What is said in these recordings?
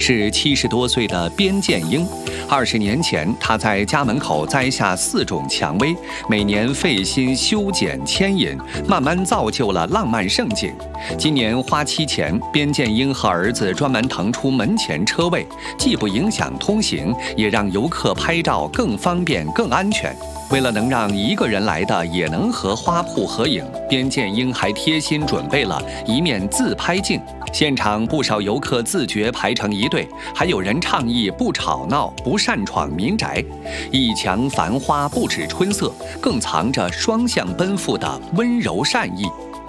是70多岁的边建英。20年前，他在家门口栽下4种蔷薇，每年费心修剪牵引，慢慢造就了浪漫盛景。今年花期前，边建英和儿子专门腾出门前车位，既不影响通行，也让游客拍照更方便、更安全。为了能让一个人来的也能和花圃合影，边建英还贴心准备了一面自拍镜。现场不少游客自觉排成一队，还有人倡议不吵闹、不擅闯民宅。一墙繁花不止春色，更藏着双向奔赴的温柔善意。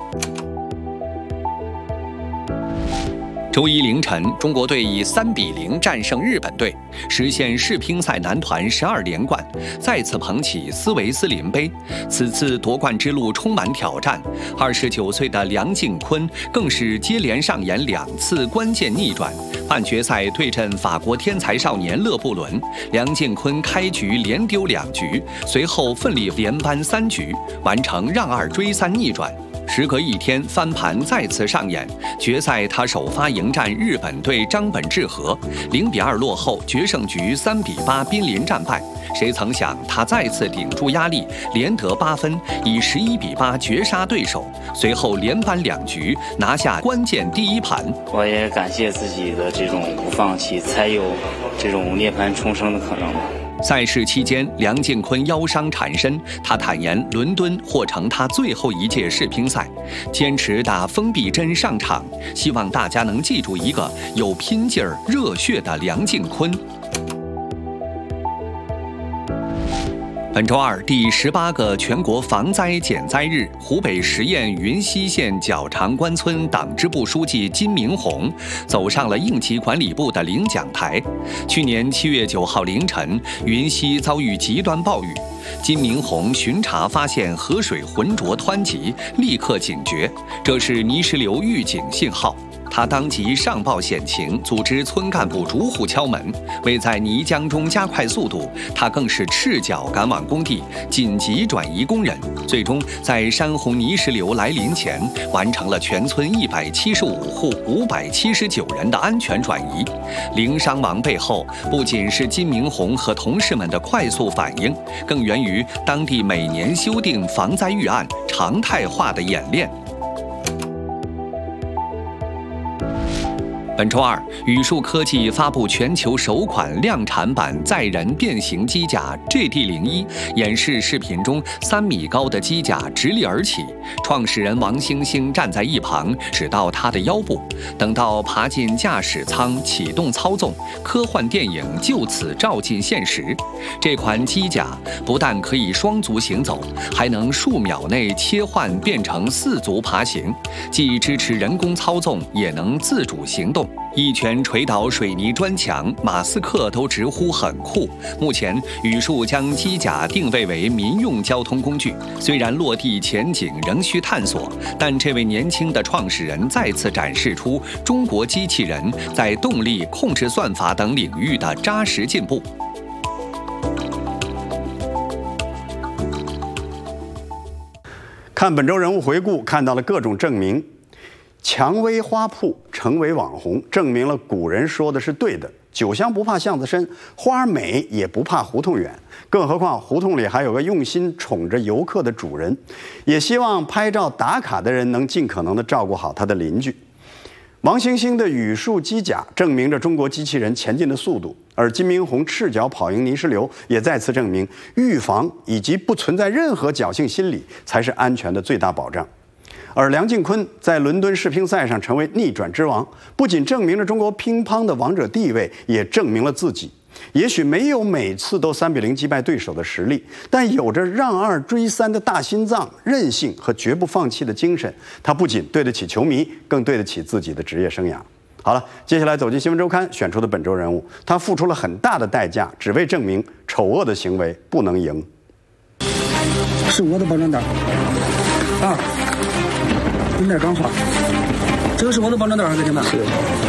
周一凌晨，中国队以3-0战胜日本队，实现世乒赛男团12连冠，再次捧起斯维斯林杯。此次夺冠之路充满挑战，29岁的梁靖昆更是接连上演2次关键逆转。半决赛对阵法国天才少年勒布伦，梁靖昆开局连丢2局，随后奋力连扳3局，完成让2追3逆转。时隔1天，翻盘再次上演。决赛他首发迎战日本队张本智和，0-2落后，决胜局3-8濒临战败。谁曾想他再次顶住压力，连得8分，以11-8绝杀对手。随后连扳2局，拿下关键第1盘。 我也感谢自己的这种不放弃，才有这种涅槃重生的可能。 赛事期间，梁靖昆腰伤缠身，他坦言伦敦或成他最后一届世乒赛，坚持打封闭针上场，希望大家能记住一个有拼劲儿、热血的梁靖昆。本周二，第18个全国防灾减灾日，湖北十堰云溪县角长关村党支部书记金明红走上了应急管理部的领奖台。去年7月9号凌晨，云溪遭遇极端暴雨，金明红巡查发现河水浑浊湍急，立刻警觉，这是泥石流预警信号。他当即上报险情，组织村干部逐户敲门。为在泥浆中加快速度，他更是赤脚赶往工地，紧急转移工人。最终在山洪泥石流来临前，完成了全村175户579人的安全转移。零伤亡背后，不仅是金明红和同事们的快速反应，更源于当地每年修订防灾预案常态化的演练。本周二，宇树科技发布全球首款量产版载人变形机甲 GD01， 演示视频中3米高的机甲直立而起，创始人王星星站在一旁，直到他的腰部。等到爬进驾驶舱启动操纵，科幻电影就此照进现实。这款机甲不但可以双足行走，还能数秒内切换变成4足爬行，既支持人工操纵，也能自主行动。一拳捶倒水泥砖墙，马斯克都直呼很酷。目前，宇树将机甲定位为民用交通工具，虽然落地前景仍需探索，但这位年轻的创始人再次展示出中国机器人在动力、控制算法等领域的扎实进步。 看本周人物回顾，看到了各种证明。蔷薇花铺成为网红，证明了古人说的是对的。酒香不怕巷子深，花美也不怕胡同远。更何况胡同里还有个用心宠着游客的主人。也希望拍照打卡的人能尽可能的照顾好他的邻居。王星星的宇树机甲证明着中国机器人前进的速度，而金明红赤脚跑赢泥石流，也再次证明预防以及不存在任何侥幸心理才是安全的最大保障。而梁靖昆在伦敦世乒赛上成为逆转之王，不仅证明了中国乒乓的王者地位，也证明了自己。也许没有每次都3-0击败对手的实力，但有着让2追3的大心脏、韧性和绝不放弃的精神。他不仅对得起球迷，更对得起自己的职业生涯。好了，接下来走进新闻周刊选出的本周人物，他付出了很大的代价，只为证明丑恶的行为不能赢。 是我的包装袋啊。分袋刚发，这个是我的包装袋，哥弟们。是。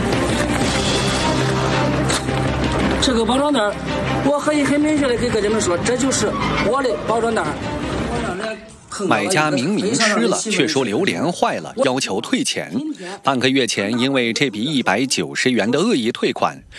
这个包装袋，我可以很明确的给哥弟们说，这就是我的包装袋。 买家明明吃了，却说榴莲坏了，要求退钱。半个月前，因为这笔190元的恶意退款，